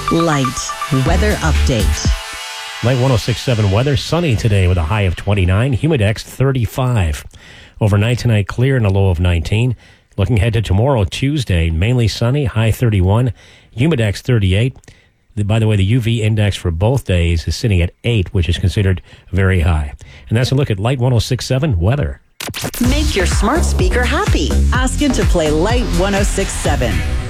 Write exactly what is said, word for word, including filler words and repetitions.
Light weather update. Light one oh six point seven weather. Sunny today with a high of twenty-nine. Humidex thirty-five. Overnight tonight, clear and a low of nineteen. Looking ahead to tomorrow, Tuesday, mainly sunny, high thirty-one. Humidex thirty-eight. By the way, the U V index for both days is sitting at eight, which is considered very high. And that's a look at Light one oh six point seven weather. Make your smart speaker happy. Ask it to play Light one oh six point seven.